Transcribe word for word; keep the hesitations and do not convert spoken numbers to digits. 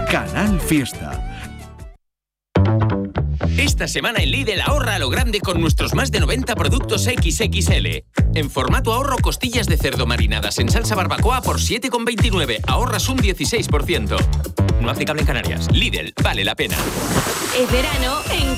Canal Fiesta. Esta semana en Lidl ahorra a lo grande con nuestros más de noventa productos equis equis ele. En formato ahorro, costillas de cerdo marinadas en salsa barbacoa por siete con veintinueve. Ahorras un dieciséis por ciento. No aplicable en Canarias. Lidl, vale la pena. Es verano en